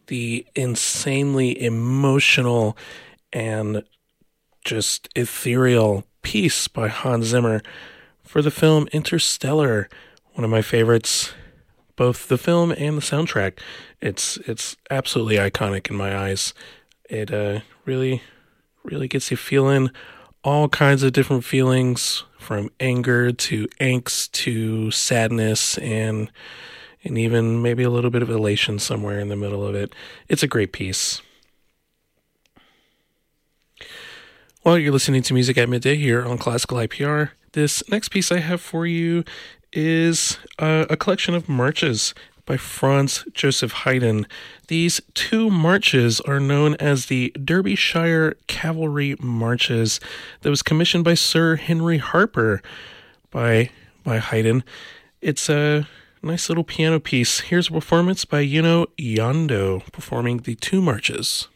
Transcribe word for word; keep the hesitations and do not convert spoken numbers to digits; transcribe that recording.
the insanely emotional and just ethereal piece by Hans Zimmer for the film Interstellar, one of my favorites, both the film and the soundtrack. It's it's absolutely iconic in my eyes. It uh, really, really gets you feeling all kinds of different feelings, from anger to angst to sadness, and and even maybe a little bit of elation somewhere in the middle of it. It's a great piece. While you're listening to Music at Midday here on Classical I P R, this next piece I have for you is uh, a collection of marches by Franz Joseph Haydn. These two marches are known as the Derbyshire Cavalry Marches, that was commissioned by Sir Henry Harper by, by Haydn. It's a nice little piano piece. Here's a performance by Yuno Yondo performing the two marches.